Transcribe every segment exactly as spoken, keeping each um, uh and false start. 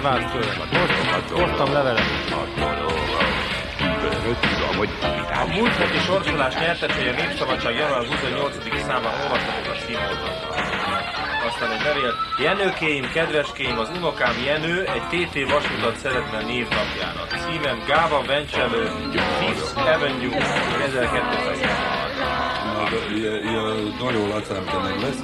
Mit vársz tőlem? Hoztam levelet. A múlt heti sorsolás nyertesei a Népszabadság január huszonnyolcadika számán olvashatók a címoldalon. Aztán egy levél. Jenőkéim, kedveskéim, az unokám Jenő egy té té vasutat szeretne névnapjának. Címem Gáva Vencselő, Fifth Avenue, ezerkétszáznyolcvanhat. Nagyon látszám, te meg lesz.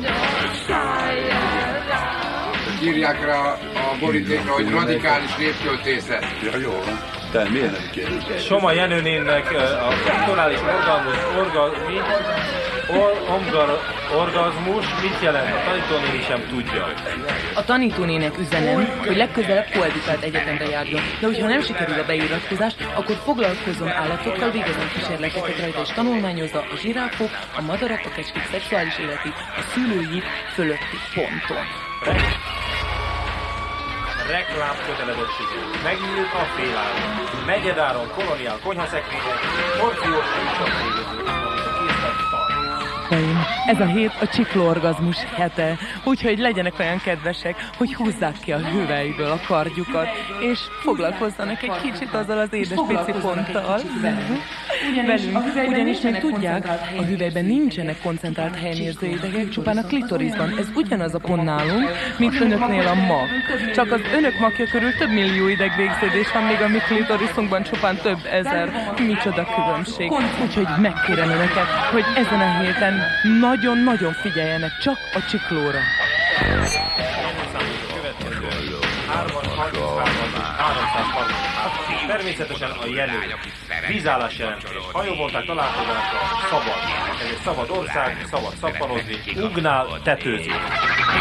Írják rá a borítékra, hogy radikális népköltészet. Ja, jó. Te milyen nem kérdés? Soma Jenőnének a kulturális orgazmus, orga, mit? Or, omgar, orgazmus mit jelent? A tanítónéni sem tudja. A tanítónének üzenem, hogy legközelebb koedukált egyetemre járjon, de hogyha nem sikerül a beiratkozás, akkor foglalkozzon állatokkal, végezzen kísérleteket rajta és tanulmányozza a zsiráfok, a madarak, a kecskék szexuális életét a szülői fölötti ponton. Reklám kötelezettségű. Megnyílt a féláron. Megyedáron koloniál konyhaszekrények, porciós műsorvédőző, amit a készlet tart. Uraim, ez a hét a csikloorgazmus hete, úgyhogy legyenek olyan kedvesek, hogy húzzák ki a hüvelyből a kardjukat, és foglalkozzanak egy kicsit azzal az édes pici ponttal. Velünk, ugyanis még tudják, a hüvelyben nincsenek koncentrált helyen érző idegek, csupán a klitorisban. Ez ugyanaz a pont nálunk, mint önöknél a mag. Csak az önök magja körül több millió idegvégződés van, még a mi klitorisunkban csupán több ezer. Micsoda különbség. Úgyhogy megkérem önöket, hogy ezen a héten nagyon-nagyon figyeljenek csak a csiklóra. Természetesen a Jenő. Vízállás jelentés. Hajóbonták találkozása szabad. Ez egy szabad ország, szabad szappanozni, ugnál, tetőzni.